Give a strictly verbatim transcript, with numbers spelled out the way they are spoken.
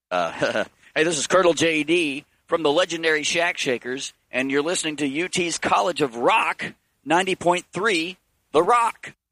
Uh, hey, this is Colonel J D from the legendary Shack Shakers, and you're listening to U T's College of Rock, ninety point three, The Rock.